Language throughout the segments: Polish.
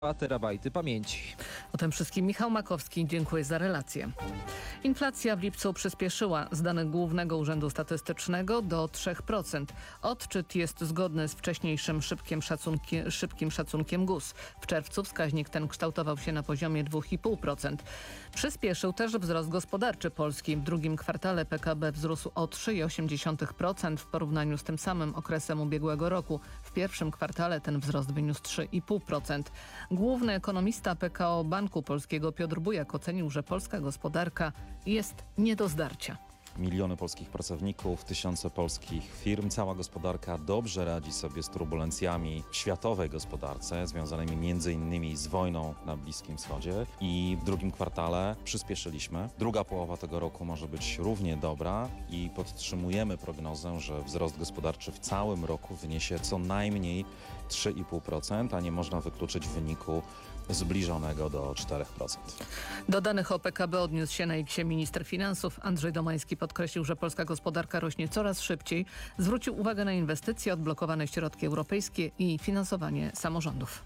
terabajty pamięci. O tym wszystkim Michał Makowski, dziękuję za relację. Inflacja w lipcu przyspieszyła z danych Głównego Urzędu Statystycznego do 3%. Odczyt jest zgodny z wcześniejszym szybkim szacunkiem GUS. W czerwcu wskaźnik ten kształtował się na poziomie 2,5%. Przyspieszył też wzrost gospodarczy Polski. W drugim kwartale PKB wzrósł o 3,8% w porównaniu z tym samym okresem ubiegłego roku. W pierwszym kwartale ten wzrost wyniósł 3,5%. Główny ekonomista PKO Banku Polskiego Piotr Bujak ocenił, że polska gospodarka jest nie do zdarcia. Miliony polskich pracowników, tysiące polskich firm, cała gospodarka dobrze radzi sobie z turbulencjami w światowej gospodarce związanymi m.in. z wojną na Bliskim Wschodzie i w drugim kwartale przyspieszyliśmy. Druga połowa tego roku może być równie dobra i podtrzymujemy prognozę, że wzrost gospodarczy w całym roku wyniesie co najmniej 3,5%, a nie można wykluczyć wyniku zbliżonego do 4%. Do danych o PKB odniósł się na X minister finansów. Andrzej Domański podkreślił, że polska gospodarka rośnie coraz szybciej. Zwrócił uwagę na inwestycje, odblokowane środki europejskie i finansowanie samorządów.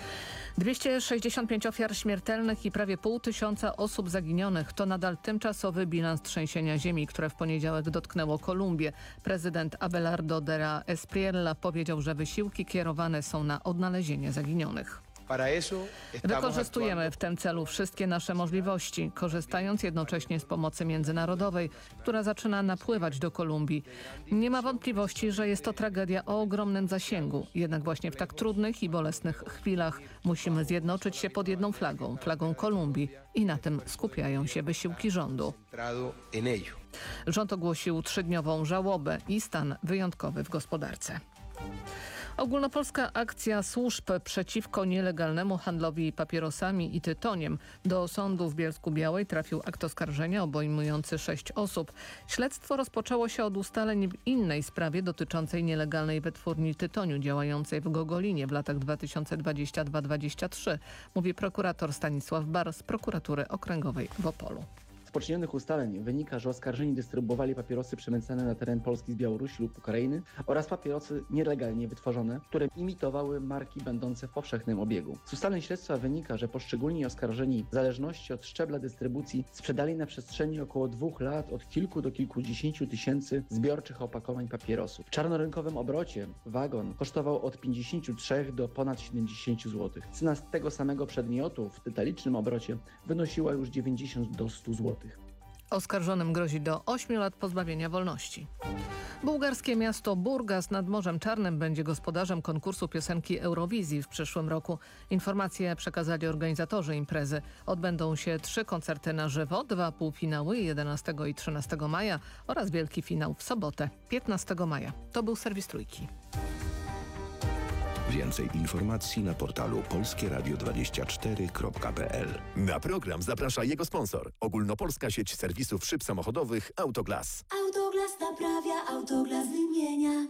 265 ofiar śmiertelnych i prawie 500 osób zaginionych to nadal tymczasowy bilans trzęsienia ziemi, które w poniedziałek dotknęło Kolumbię. Prezydent Abelardo de la Espriella powiedział, że wysiłki kierowane są na odnalezienie zaginionych. Wykorzystujemy w tym celu wszystkie nasze możliwości, korzystając jednocześnie z pomocy międzynarodowej, która zaczyna napływać do Kolumbii. Nie ma wątpliwości, że jest to tragedia o ogromnym zasięgu. Jednak właśnie w tak trudnych i bolesnych chwilach musimy zjednoczyć się pod jedną flagą, flagą Kolumbii, i na tym skupiają się wysiłki rządu. Rząd ogłosił 3-dniową żałobę i stan wyjątkowy w gospodarce. Ogólnopolska akcja służb przeciwko nielegalnemu handlowi papierosami i tytoniem. Do sądu w Bielsku-Białej trafił akt oskarżenia obejmujący 6 osób. Śledztwo rozpoczęło się od ustaleń w innej sprawie dotyczącej nielegalnej wytwórni tytoniu działającej w Gogolinie w latach 2022-2023, mówi prokurator Stanisław Bar z prokuratury okręgowej w Opolu. Z poczynionych ustaleń wynika, że oskarżeni dystrybuowali papierosy przemycane na teren Polski z Białorusi lub Ukrainy oraz papierosy nielegalnie wytworzone, które imitowały marki będące w powszechnym obiegu. Z ustaleń śledztwa wynika, że poszczególni oskarżeni w zależności od szczebla dystrybucji sprzedali na przestrzeni około 2 lat od kilku do kilkudziesięciu tysięcy zbiorczych opakowań papierosów. W czarnorynkowym obrocie wagon kosztował od 53 do ponad 70 zł. Cena tego samego przedmiotu w detalicznym obrocie wynosiła już 90 do 100 zł. Oskarżonym grozi do 8 lat pozbawienia wolności. Bułgarskie miasto Burgas nad Morzem Czarnym będzie gospodarzem konkursu piosenki Eurowizji w przyszłym roku. Informacje przekazali organizatorzy imprezy. Odbędą się 3 koncerty na żywo, 2 półfinały 11 i 13 maja oraz wielki finał w sobotę 15 maja. To był serwis Trójki. Więcej informacji na portalu polskieradio24.pl. Na program zaprasza jego sponsor. Ogólnopolska sieć serwisów szyb samochodowych Autoglas. Autoglas naprawia, Autoglas wymienia.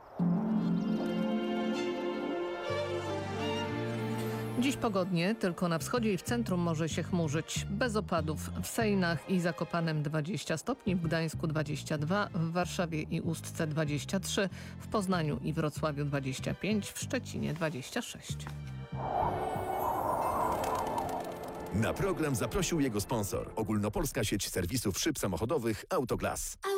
Dziś pogodnie, tylko na wschodzie i w centrum może się chmurzyć. Bez opadów w Sejnach i Zakopanem 20 stopni, w Gdańsku 22, w Warszawie i Ustce 23, w Poznaniu i Wrocławiu 25, w Szczecinie 26. Na program zaprosił jego sponsor. Ogólnopolska sieć serwisów szyb samochodowych Autoglas.